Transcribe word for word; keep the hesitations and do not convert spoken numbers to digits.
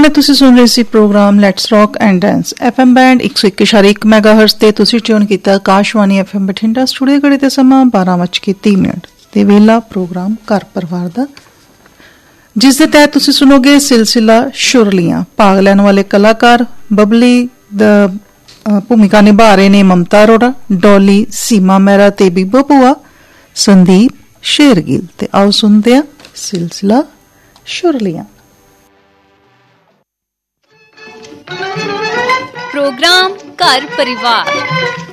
ਹੁਣੇ ਤੁਸੀਂ ਸੁਣ ਰਹੇ ਸੀ programme let's rock and dance F M band ਇੱਕ ਸੌ ਇੱਕ ਇਸ਼ਾਰਾ ਇੱਕ ਮੈਗਾਹਰਟਜ਼ ਤੇ। ਤੁਸੀਂ ਟਿਊਨ ਕੀਤਾ Akashvani F M Bathinda. Studio ਘੜੀ ਤੇ ਸਮਾਂ ਬਾਰਾਂ ਵੱਜ ਕੇ ਤੀਹ ਮਿੰਟ ਤੇ ਵੇਲਾ ਪ੍ਰੋਗਰਾਮ ਘਰ ਪਰਿਵਾਰ ਦਾ, ਜਿਸ ਦੇ ਤਹਿਤ ਤੁਸੀਂ ਸੁਣੋਗੇ ਸਿਲਸਿਲਾ ਸ਼ੁਰਲੀਆਂ। ਭਾਗ ਲੈਣ ਵਾਲੇ ਕਲਾਕਾਰ ਬਬਲੀ ਦਾ ਭੂਮਿਕਾ ਨਿਭਾ ਰਹੇ ਨੇ ਮਮਤਾ ਅਰੋੜਾ, ਡੋਲੀ, ਸੀਮਾ ਮਹਿਰਾ ਤੇ ਬੀਬੋ ਭੂਆ, ਸੰਦੀਪ ਸ਼ੇਰਗਿੱਲ। ਤੇ ਆਓ ਸੁਣਦੇ ਹਾਂ ਸਿਲਸਿਲਾ ਸ਼ੁਰਲੀਆਂ। प्रोग्राम घर परिवार।